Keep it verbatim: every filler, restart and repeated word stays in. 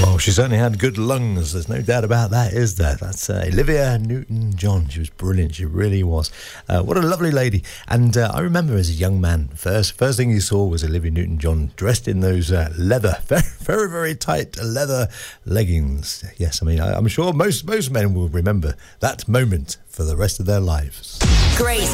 Well, she certainly had good lungs. There's no doubt about that, is there? That's uh, Olivia Newton-John. She was brilliant. She really was. Uh, what a lovely lady. And uh, I remember as a young man, first first thing you saw was Olivia Newton-John dressed in those uh, leather, very, very, very tight leather leggings. Yes, I mean, I, I'm sure most, most men will remember that moment for the rest of their lives. Great